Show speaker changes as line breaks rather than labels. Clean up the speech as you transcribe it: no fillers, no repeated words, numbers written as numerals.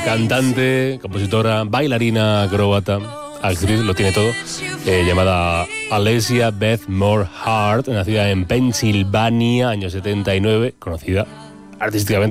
cantante, compositora, bailarina, acróbata, actriz, lo tiene todo, llamada Alessia Beth Moore Hart, nacida en Pensilvania, año 79, conocida artísticamente